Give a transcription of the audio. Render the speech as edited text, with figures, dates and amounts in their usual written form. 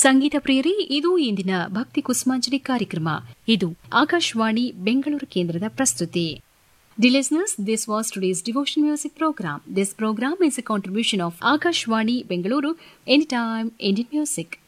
ಸಂಗೀತ ಪ್ರಿಯರೇ, ಇದು ಇಂದಿನ ಭಕ್ತಿ ಕುಸುಮಾಂಜಲಿ ಕಾರ್ಯಕ್ರಮ. ಇದು ಆಕಾಶವಾಣಿ ಬೆಂಗಳೂರು ಕೇಂದ್ರದ ಪ್ರಸ್ತುತಿ. Dear listeners, this was today's devotional music program. This program is a contribution of Akashvani Bengaluru, Anytime Indian Music.